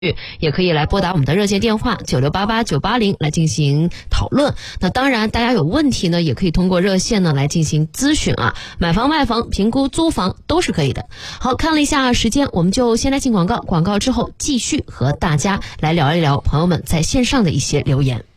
也可以来拨打我们的热线电话9688-980来进行讨论。那当然，大家有问题呢，也可以通过热线呢来进行咨询啊，买房、卖房、评估、租房都是可以的。好，看了一下时间，我们就先来进广告，广告之后继续和大家来聊一聊朋友们在线上的一些留言。